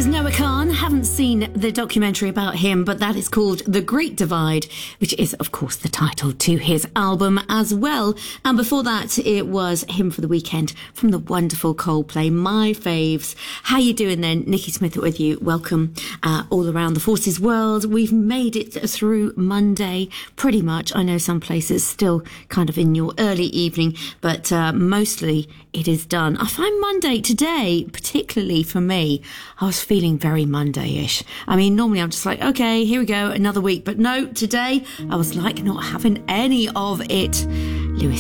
is Noah Khan. Haven't seen the documentary about him, but that is called The Great Divide, which is, of course, the title to his album as well. And before that, it was Hymn for the Weekend from the wonderful Coldplay, my faves. How you doing then? Nikki Smith with you. Welcome all around the Forces world. We've made it through Monday, pretty much. I know some places still kind of in your early evening, but mostly it is done. I find Monday today, particularly for me, I was feeling very Monday-ish. I mean, normally I'm just like, okay, here we go, another week. But no, today I was like not having any of it.